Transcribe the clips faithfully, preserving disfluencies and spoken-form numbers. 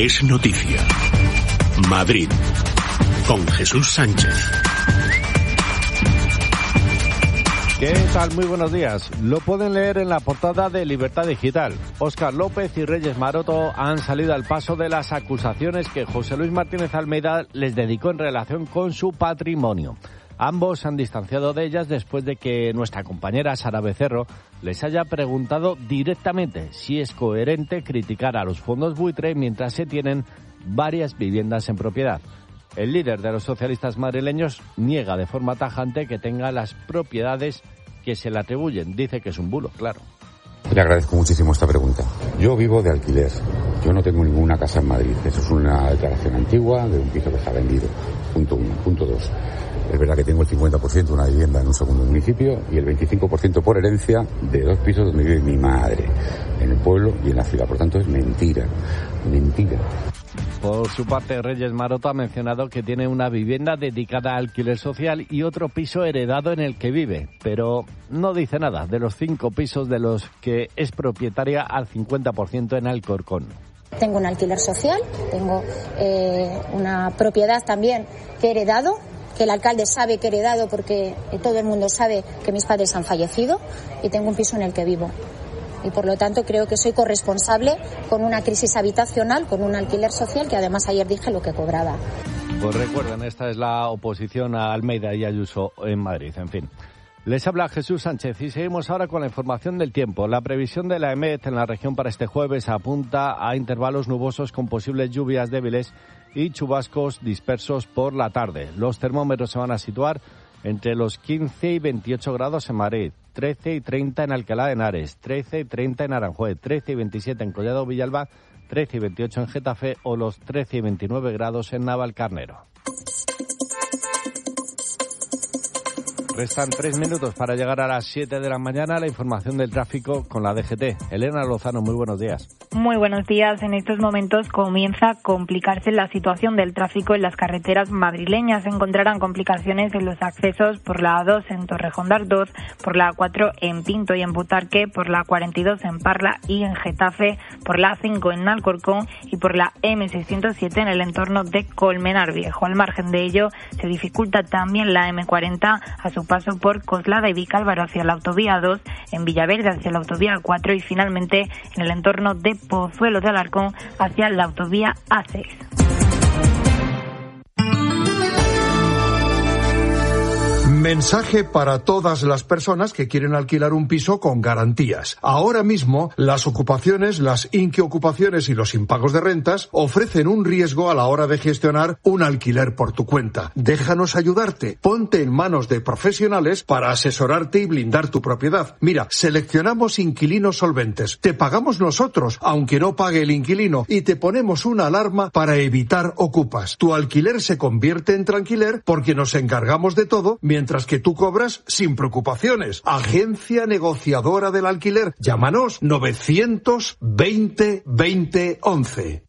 es noticia. Madrid, con Jesús Sánchez. ¿Qué tal? Muy buenos días. Lo pueden leer en la portada de Libertad Digital. Óscar López y Reyes Maroto han salido al paso de las acusaciones que José Luis Martínez Almeida les dedicó en relación con su patrimonio. Ambos han distanciado de ellas después de que nuestra compañera Sara Becerro les haya preguntado directamente si es coherente criticar a los fondos buitre mientras se tienen varias viviendas en propiedad. El líder de los socialistas madrileños niega de forma tajante que tenga las propiedades que se le atribuyen. Dice que es un bulo, claro. Le agradezco muchísimo esta pregunta. Yo vivo de alquiler. Yo no tengo ninguna casa en Madrid. Eso es una declaración antigua de un piso que está vendido. Punto uno. Punto dos. Es verdad que tengo el cincuenta por ciento de una vivienda en un segundo municipio y el veinticinco por ciento por herencia de dos pisos donde vive mi madre, en el pueblo y en la ciudad. Por tanto, es mentira. Mentira. Por su parte, Reyes Maroto ha mencionado que tiene una vivienda dedicada a alquiler social y otro piso heredado en el que vive, pero no dice nada de los cinco pisos de los que es propietaria al cincuenta por ciento en Alcorcón. Tengo un alquiler social, tengo eh, una propiedad también que he heredado, que el alcalde sabe que he heredado porque todo el mundo sabe que mis padres han fallecido, y tengo un piso en el que vivo. Y por lo tanto creo que soy corresponsable con una crisis habitacional, con un alquiler social que además ayer dije lo que cobraba. Pues recuerden, esta es la oposición a Almeida y Ayuso en Madrid, en fin. Les habla Jesús Sánchez y seguimos ahora con la información del tiempo. La previsión de la EMET en la región para este jueves apunta a intervalos nubosos con posibles lluvias débiles y chubascos dispersos por la tarde. Los termómetros se van a situar entre los quince y veintiocho grados en Madrid, trece y treinta en Alcalá de Henares, trece y treinta en Aranjuez, trece y veintisiete en Collado Villalba, trece y veintiocho en Getafe o los trece y veintinueve grados en Navalcarnero. Restan tres minutos para llegar a las siete de la mañana. La información del tráfico con la D G T. Elena Lozano, muy buenos días. Muy buenos días. En estos momentos comienza a complicarse la situación del tráfico en las carreteras madrileñas. Se encontrarán complicaciones en los accesos por la A dos en Torrejón de Ardoz, por la A cuatro en Pinto y en Butarque, por la A cuarenta y dos en Parla y en Getafe, por la A cinco en Alcorcón y por la eme seiscientos siete en el entorno de Colmenar Viejo. Al margen de ello, se dificulta también la eme cuarenta a su paso por Coslada y Vicálvaro hacia la autovía dos, en Villaverde hacia la autovía cuatro y finalmente en el entorno de Pozuelo de Alarcón hacia la autovía A seis. Mensaje para todas las personas que quieren alquilar un piso con garantías. Ahora mismo, las ocupaciones, las inquiocupaciones y los impagos de rentas ofrecen un riesgo a la hora de gestionar un alquiler por tu cuenta. Déjanos ayudarte. Ponte en manos de profesionales para asesorarte y blindar tu propiedad. Mira, seleccionamos inquilinos solventes. Te pagamos nosotros, aunque no pague el inquilino, y te ponemos una alarma para evitar ocupas. Tu alquiler se convierte en tranquiler porque nos encargamos de todo, mientras que tú cobras sin preocupaciones. Agencia negociadora del alquiler. Llámanos novecientos veinte veinte once.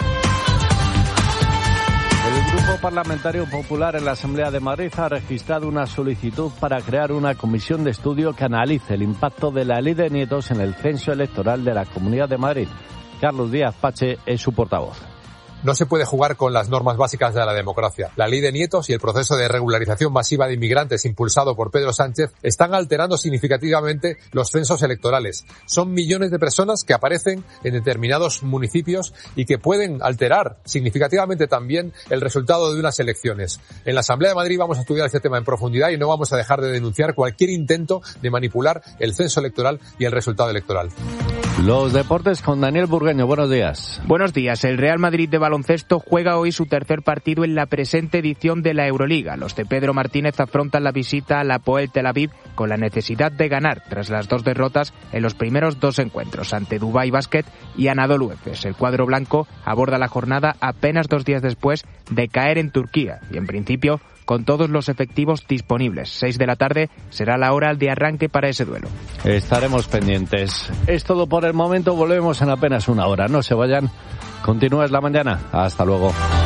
El Grupo Parlamentario Popular en la Asamblea de Madrid ha registrado una solicitud para crear una comisión de estudio que analice el impacto de la Ley de Nietos en el censo electoral de la Comunidad de Madrid. Carlos Díaz Pache es su portavoz. No se puede jugar con las normas básicas de la democracia. La ley de nietos y el proceso de regularización masiva de inmigrantes impulsado por Pedro Sánchez están alterando significativamente los censos electorales. Son millones de personas que aparecen en determinados municipios y que pueden alterar significativamente también el resultado de unas elecciones. En la Asamblea de Madrid vamos a estudiar este tema en profundidad y no vamos a dejar de denunciar cualquier intento de manipular el censo electoral y el resultado electoral. Los deportes con Daniel Burgueño. Buenos días. Buenos días. El Real Madrid de baloncesto juega hoy su tercer partido en la presente edición de la Euroliga. Los de Pedro Martínez afrontan la visita a la Hapoel Tel Aviv con la necesidad de ganar tras las dos derrotas en los primeros dos encuentros ante Dubái Basket y Anadolu Efes. El cuadro blanco aborda la jornada apenas dos días después de caer en Turquía y en principio con todos los efectivos disponibles. Seis de la tarde será la hora de arranque para ese duelo. Estaremos pendientes. Es todo por el momento. Volvemos en apenas una hora. No se vayan. Continúa la mañana. Hasta luego.